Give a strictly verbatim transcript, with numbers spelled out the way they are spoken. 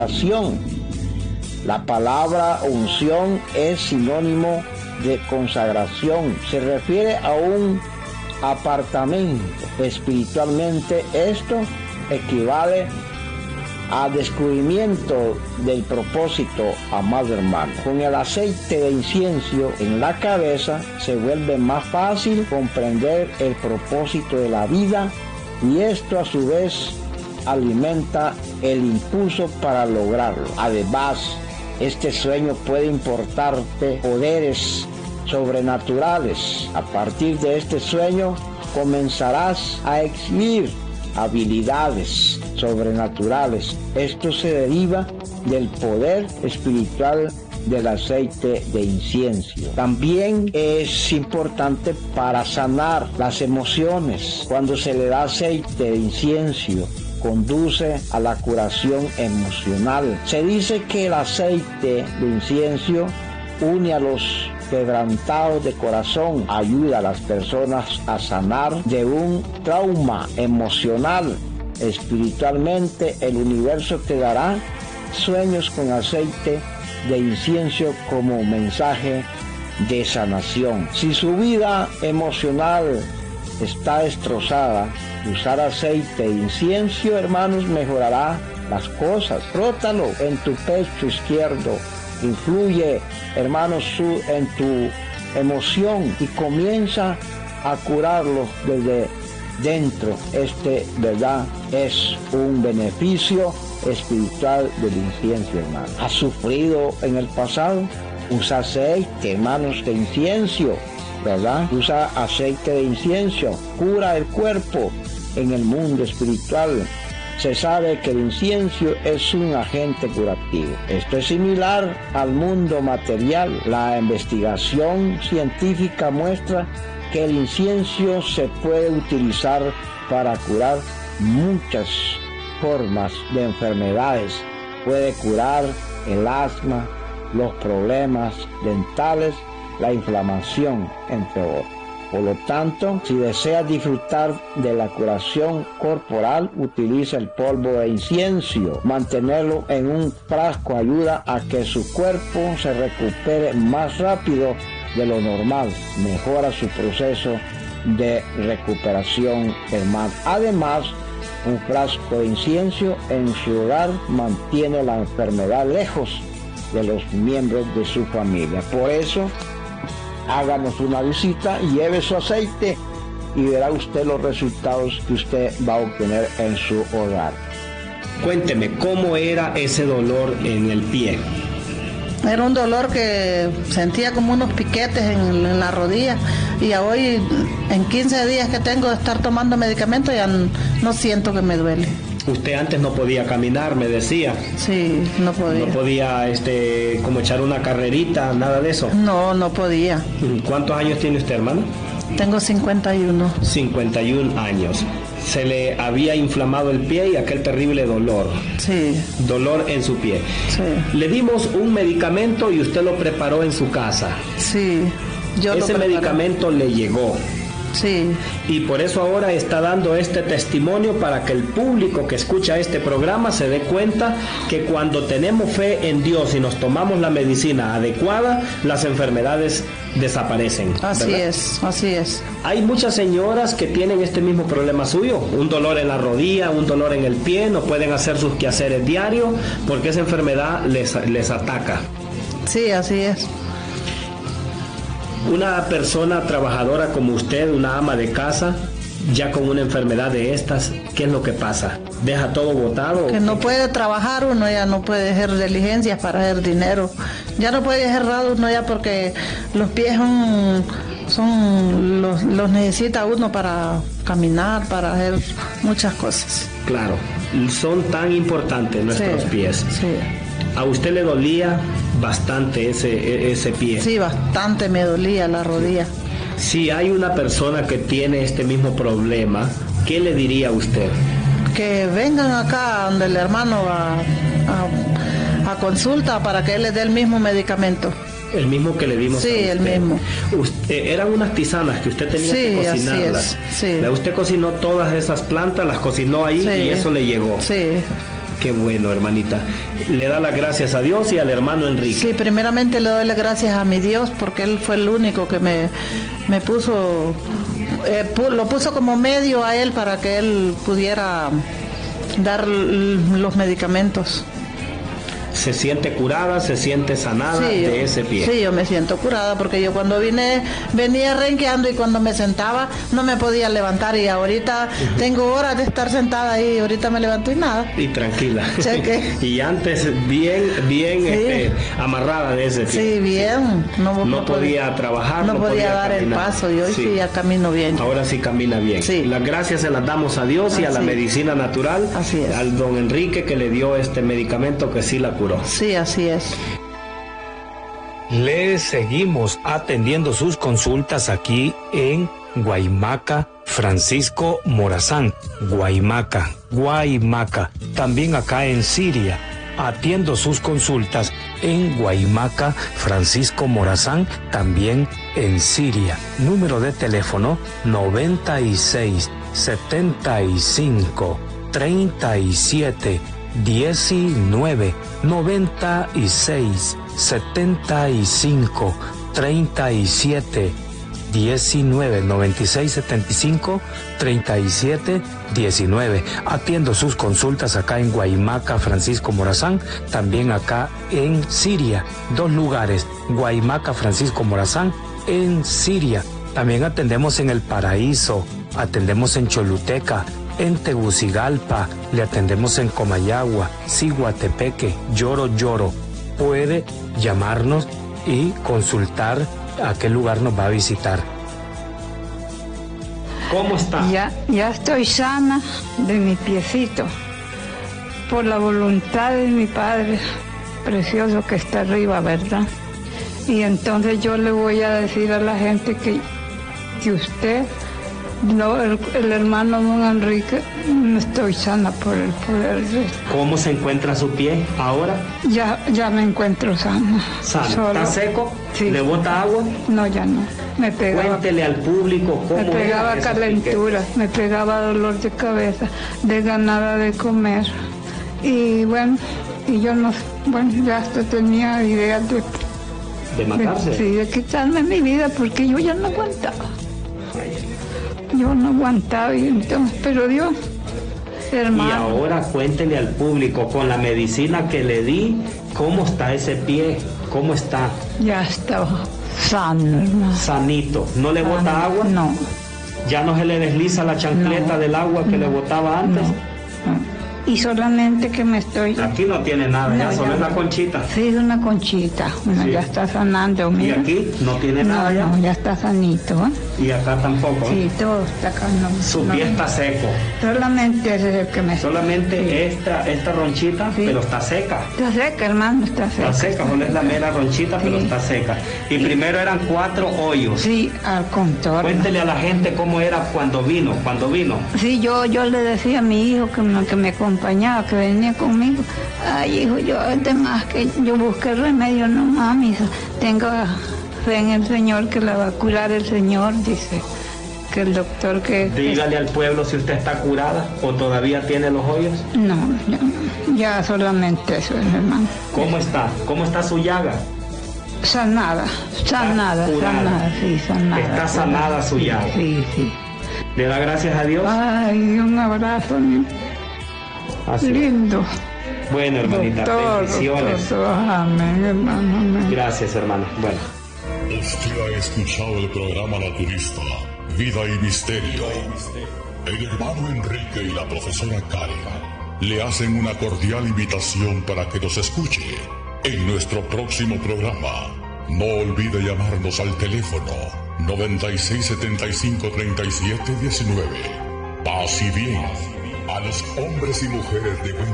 consagración. La palabra unción es sinónimo de consagración. Se refiere a un apartamiento. Espiritualmente esto equivale a descubrimiento del propósito, amado hermano. Con el aceite de incienso en la cabeza se vuelve más fácil comprender el propósito de la vida, y esto a su vez alimenta el impulso para lograrlo. Además, este sueño puede importarte poderes sobrenaturales. A partir de este sueño comenzarás a exhibir habilidades sobrenaturales. Esto se deriva del poder espiritual del aceite de incienso. También es importante para sanar las emociones. Cuando se le da aceite de incienso, conduce a la curación emocional. Se dice que el aceite de incienso une a los quebrantados de corazón, ayuda a las personas a sanar de un trauma emocional. Espiritualmente, el universo te dará sueños con aceite de incienso como mensaje de sanación. Si su vida emocional está destrozada, usar aceite de incienso, hermanos, mejorará las cosas. Frótalo en tu pecho izquierdo. Influye, hermanos, su, en tu emoción y comienza a curarlo desde dentro. Este, verdad, es un beneficio espiritual del incienso, hermano. ¿Has sufrido en el pasado? Usa aceite, hermanos, de incienso, ¿verdad? Usa aceite de incienso, cura el cuerpo. En el mundo espiritual se sabe que el incienso es un agente curativo. Esto es similar al mundo material. La investigación científica muestra que el incienso se puede utilizar para curar muchas formas de enfermedades. Puede curar el asma, los problemas dentales, la inflamación, entre otros. Por lo tanto, si deseas disfrutar de la curación corporal, utiliza el polvo de incienso. Mantenerlo en un frasco ayuda a que su cuerpo se recupere más rápido de lo normal. Mejora su proceso de recuperación, hermano. Además, un frasco de incienso en su hogar mantiene la enfermedad lejos de los miembros de su familia. Por eso, háganos una visita, lleve su aceite y verá usted los resultados que usted va a obtener en su hogar. Cuénteme, ¿cómo era ese dolor en el pie? Era un dolor que sentía como unos piquetes en, en la rodilla, y hoy en quince días que tengo de estar tomando medicamentos ya no, no siento que me duele. Usted antes no podía caminar, me decía. Sí, no podía. No podía, este, como echar una carrerita, nada de eso. No, no podía. ¿Cuántos años tiene usted, hermano? Tengo cincuenta y uno. cincuenta y un años. Se le había inflamado el pie y aquel terrible dolor. Sí. Dolor en su pie. Sí. Le dimos un medicamento y usted lo preparó en su casa. Sí. Yo Ese lo medicamento le llegó. Sí. Y por eso ahora está dando este testimonio para que el público que escucha este programa se dé cuenta que cuando tenemos fe en Dios y nos tomamos la medicina adecuada, las enfermedades desaparecen. Así ¿verdad? es, así es. Hay muchas señoras que tienen este mismo problema suyo, un dolor en la rodilla, un dolor en el pie, no pueden hacer sus quehaceres diarios porque esa enfermedad les, les ataca. Sí, así es. Una persona trabajadora como usted, una ama de casa, ya con una enfermedad de estas, ¿qué es lo que pasa? ¿Deja todo botado? Que no puede trabajar uno, ya no puede hacer diligencias para hacer dinero. Ya no puede hacer nada uno ya porque los pies son, son los, los necesita uno para caminar, para hacer muchas cosas. Claro, son tan importantes nuestros sí, pies. Sí. ¿A usted le dolía bastante ese, ese pie? Sí, bastante me dolía la rodilla. Si hay una persona que tiene este mismo problema, ¿qué le diría a usted? Que vengan acá donde el hermano a, a, a consulta para que él les dé el mismo medicamento. El mismo que le dimos sí, a usted. el mismo. Usted, eran unas tisanas que usted tenía sí, que cocinarlas. Así es, sí. Usted cocinó todas esas plantas, las cocinó ahí sí, y eso le llegó. Sí. Qué bueno, hermanita. Le da las gracias a Dios y al hermano Enrique. Sí, primeramente le doy las gracias a mi Dios porque Él fue el único que me, me puso, eh, pu- lo puso como medio a Él para que Él pudiera dar l- los medicamentos. Se siente curada, se siente sanada Sí, de yo- ese pie. Sí, yo me siento curada porque yo cuando vine, venía renqueando y cuando me sentaba no me podía levantar y ahorita uh-huh. tengo horas de estar sentada ahí y ahorita me levanto y nada. Y tranquila. Cheque. Y antes bien, bien sí. este, amarrada de ese pie. Sí, bien. No, no, no podía podía trabajar, no, no podía, podía dar caminar. el paso y hoy sí. sí ya camino bien. Ahora sí camina bien. Sí. Las gracias se las damos a Dios y a la medicina natural, así es. al don Enrique que le dio este medicamento que sí la curó. Sí, así es. Le seguimos atendiendo sus consultas aquí en Guaymaca, Francisco Morazán, Guaymaca, Guaymaca. También acá en Siria, atiendo sus consultas en Guaymaca, Francisco Morazán, también en Siria. Número de teléfono noventa y seis, setenta y cinco, treinta y siete, diecinueve, noventa y seis, setenta y cinco, treinta y siete, diecinueve, noventa y seis, setenta y cinco, treinta y siete, diecinueve. Atiendo sus consultas acá en Guaymaca, Francisco Morazán, también acá en Siria. Dos lugares, Guaymaca, Francisco Morazán, en Siria. También atendemos en El Paraíso, atendemos en Choluteca, en Tegucigalpa, le atendemos en Comayagua, Ciguatepeque, Lloro Lloro. Puede llamarnos y consultar a qué lugar nos va a visitar. ¿Cómo está? Ya, ya estoy sana de mi piecito, por la voluntad de mi Padre precioso que está arriba, ¿verdad? Y entonces yo le voy a decir a la gente que, que usted, no, el, el hermano don Enrique, no estoy sana por el poder de... ¿Cómo se encuentra su pie ahora? Ya, ya me encuentro sana. ¿Sana? Solo. ¿Está seco? Sí. ¿Le bota agua? No, ya no. Me pegaba, Cuéntele al público cómo me pegaba era calentura, me pegaba dolor de cabeza, de ganada de comer. Y bueno, y yo no, bueno, ya hasta tenía ideas de... ¿De matarse? De, sí, de quitarme mi vida porque yo ya no aguantaba. Yo no aguantaba y entonces, pero Dios, hermano. Y ahora cuéntele al público, con la medicina que le di, ¿cómo está ese pie? ¿Cómo está? Ya está sano, hermano. Sanito. ¿No le bota Sano. agua? No. ¿Ya no se le desliza la chancleta No. del agua que No. le botaba antes? No, no. Y solamente que me estoy... Aquí no tiene nada, No, ya solo ya es la no. conchita. Sí, es una conchita. Bueno, Sí. ya está sanando, Y mira. aquí no tiene No, nada ya. no, ya está sanito, ¿eh? Y acá tampoco. Sí, todo está acá. No, Su no. pie está seco. Solamente ese es el que me... Solamente Sí. esta, esta ronchita, Sí. pero está seca. Está seca, hermano, está seca. Está seca, solo es la mera ronchita, pero Sí. está seca. Y primero eran cuatro hoyos. Sí, al contorno. Cuéntele a la gente cómo era cuando vino, cuando vino. Sí, yo, yo le decía a mi hijo que me, que me acompañaba, que venía conmigo. Ay, hijo, yo además que yo busqué remedio, no mami, tenga fe en el Señor que la va a curar el Señor, dice que el doctor que... Dígale al pueblo si usted está curada o todavía tiene los hoyos. No, ya, ya solamente eso, hermano. ¿Cómo está? ¿Cómo está su llaga? Sanada, sanada, curada. sanada, sí, sanada. Está sanada su llaga. Sí, sí. ¿Le da gracias a Dios? Ay, un abrazo, mi Así es. lindo. Bueno, hermanita, Doctor, bendiciones. doctor, amén, hermano, amén. Gracias, hermano. Bueno. Usted ha escuchado el programa naturista Vida y Misterio. El hermano Enrique y la profesora Karen le hacen una cordial invitación para que nos escuche en nuestro próximo programa. No olvide llamarnos al teléfono noventa y seis, setenta y cinco, treinta y siete, diecinueve. Paz y bien a los hombres y mujeres de buen